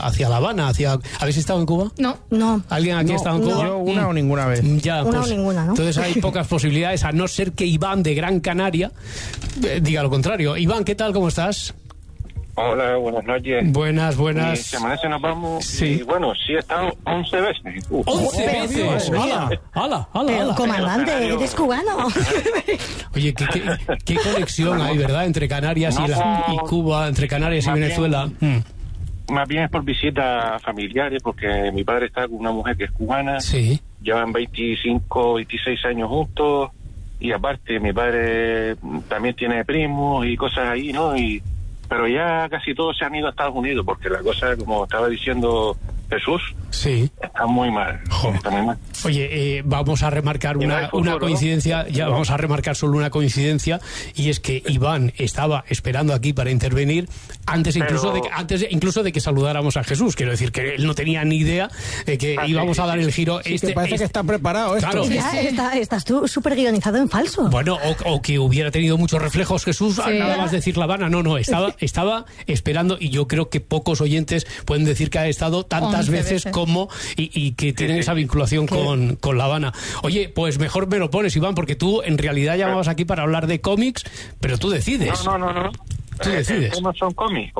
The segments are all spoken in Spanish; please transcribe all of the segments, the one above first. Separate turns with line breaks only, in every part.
hacia La Habana, ¿habéis estado en Cuba?
No.
¿Alguien aquí ha estado en Cuba?
Yo una o ninguna vez.
Ya,
Una
pues,
o ninguna, ¿no?
Entonces hay pocas posibilidades, a no ser que Iván de Gran Canaria diga lo contrario. Iván, ¿qué tal? ¿Cómo estás?
Hola, buenas noches.
Buenas.
Y se amanece, nos vamos.
Sí.
Y bueno, sí he estado 11 veces.
11 veces. ¡Hala!
Pero, comandante, eres cubano.
Oye, ¿qué conexión hay, verdad? Entre Canarias y Cuba, entre Canarias y Venezuela.
Más bien es por visitas familiares, porque mi padre está con una mujer que es cubana.
Sí.
Llevan 25, 26 años juntos. Y aparte, mi padre también tiene primos y cosas ahí, ¿no? Pero ya casi todos se han ido a Estados Unidos, porque la cosa, como estaba diciendo Jesús,
sí,
está muy mal. Está muy mal.
Oye, vamos a remarcar una coincidencia, ya vamos a remarcar solo una coincidencia, y es que Iván estaba esperando aquí para intervenir antes incluso de que saludáramos a Jesús. Quiero decir que él no tenía ni idea de que íbamos a dar el giro.
Sí, que parece que está preparado esto.
Claro.
Ya estás tú súper guionizado en falso.
Bueno, o que hubiera tenido muchos reflejos Jesús, nada más decir La Habana. No, estaba esperando, y yo creo que pocos oyentes pueden decir que ha estado tantas veces como y que tienen esa vinculación con La Habana. Oye, pues mejor me lo pones, Iván, porque tú en realidad llamabas aquí para hablar de cómics, pero tú decides.
No.
Tú decides.
¿No son cómics?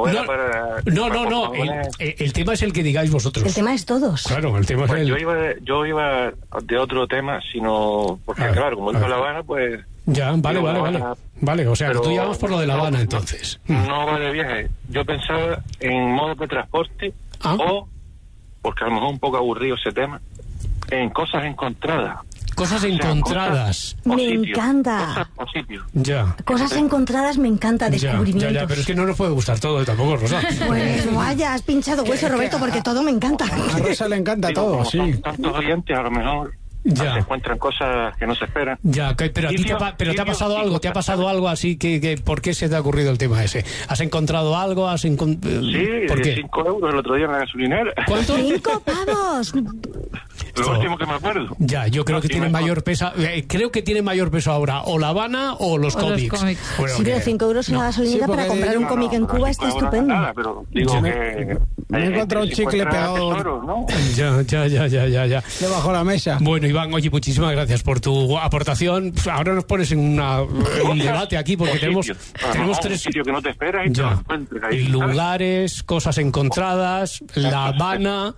No. El tema es el que digáis vosotros.
El tema es todos.
Claro, el tema es el...
Yo iba de otro tema, sino... Porque claro, como dijo La Habana, pues...
Ya, vale, o sea, que tú llamas por lo de La Habana, entonces.
No va de viaje. Yo pensaba en modos de transporte o, porque a lo mejor un poco aburrido ese tema, en cosas encontradas.
Cosas encontradas.
Me encanta.
Ya.
Cosas encontradas me encanta, descubrimientos.
Ya, pero es que no nos puede gustar todo tampoco, Rosa.
Pues vaya, has pinchado hueso, Roberto, porque todo me encanta.
A Rosa le encanta todo, sí.
Tantos oyentes, a lo mejor se encuentran cosas que no se esperan.
Ya, pero a ti te ha pasado algo, ¿te ha pasado algo así que ¿por qué se te ha ocurrido el tema ese? ¿Has encontrado algo?
Sí,
¿por qué?
5 euros el otro día en la gasolinera.
¿Cuánto?
5 pavos.
Lo último que me acuerdo.
Ya, yo creo que tiene mayor peso. Creo que tiene mayor peso ahora o La Habana o los cómics.
Bueno, sí, pero 5 euros en la gasolinera para comprar un cómic en Cuba está estupendo.
Nada, pero digo que
me he encontrado un chicle pegado.
Tesoros, ¿no?
Ya.
Debajo de la mesa.
Bueno, Iván, oye, muchísimas gracias por tu aportación. Ahora nos pones en un debate aquí porque tenemos 3
sitios que no te esperas y
lugares, cosas encontradas, La Habana,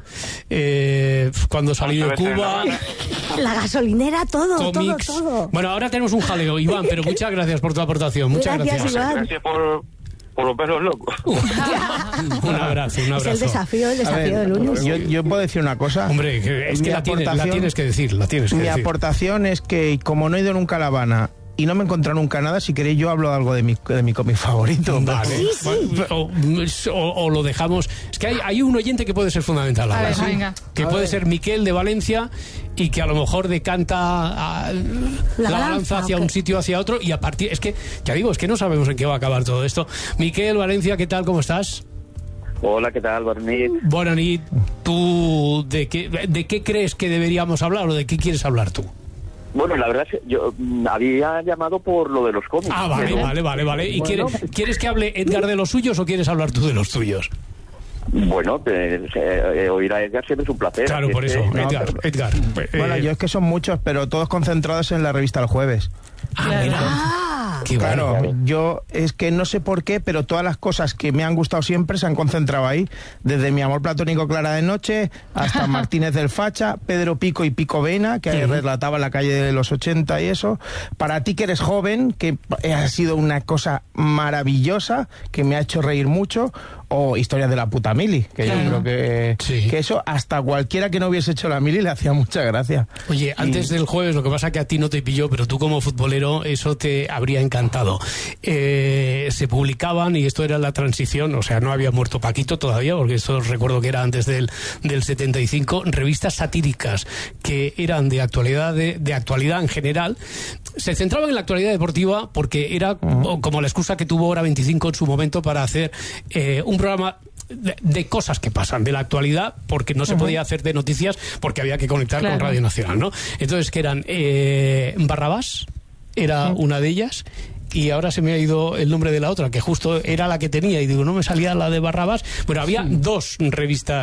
cuando salí de Cuba,
la gasolinera, todo.
Bueno, ahora tenemos un jaleo, Iván, pero muchas gracias por tu aportación. Muchas gracias.
Gracias por los pelos locos.
Un abrazo.
Es el desafío del lunes.
Yo puedo decir una cosa.
Hombre, es que la tienes que decir.
Mi aportación es que, como no he ido nunca a La Habana y no me he encontrado nunca nada, si queréis yo hablo algo de mi cómic favorito.
Vale. Sí. O lo dejamos. Es que hay un oyente que puede ser fundamental ahora, que puede ser Miquel de Valencia, y que a lo mejor decanta la balanza hacia un sitio, hacia otro, y a partir... Es que, ya digo, es que no sabemos en qué va a acabar todo esto. Miquel, Valencia, ¿qué tal? ¿Cómo estás?
Hola, ¿qué tal?
Buenas noches. ¿Tú de qué crees que deberíamos hablar o de qué quieres hablar tú?
Bueno, la verdad es que yo había llamado por lo de los cómics.
Vale. ¿Y quieres que hable Edgar de los suyos o quieres hablar tú de los tuyos?
Bueno, oír a Edgar siempre es un placer.
Claro, por eso. Edgar.
Bueno, yo es que son muchos, pero todos concentrados en la revista El Jueves.
Qué
claro, yo es que no sé por qué, pero todas las cosas que me han gustado siempre se han concentrado ahí, desde Mi amor platónico Clara de Noche hasta Martínez del Facha, Pedro Pico y Pico Vena, que relataba la calle de los 80 y eso. Para ti, que eres joven, que ha sido una cosa maravillosa, que me ha hecho reír mucho, o Historias de la puta mili, que yo creo que eso hasta cualquiera que no hubiese hecho la mili le hacía mucha gracia.
Oye, antes del Jueves, lo que pasa que a ti no te pilló, pero tú como futbolero eso te habría encantado. Se publicaban, y esto era la transición, o sea, no había muerto Paquito todavía, porque esto recuerdo que era antes del 75, revistas satíricas que eran de actualidad, de actualidad en general. Se centraban en la actualidad deportiva porque era como la excusa que tuvo Hora 25 en su momento para hacer un programa de cosas que pasan, de la actualidad, porque no se podía hacer de noticias porque había que conectar con Radio Nacional, ¿no? Entonces, que eran Barrabás, era una de ellas, y ahora se me ha ido el nombre de la otra, que justo era la que tenía, y digo, no me salía la de Barrabás. Bueno, había dos revistas